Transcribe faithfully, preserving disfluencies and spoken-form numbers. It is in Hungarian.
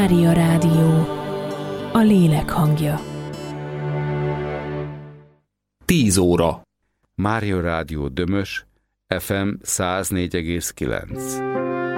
Mária Rádió, a lélek hangja. tíz óra. Mária Rádió Dömös, ef em száz négy egész kilenc.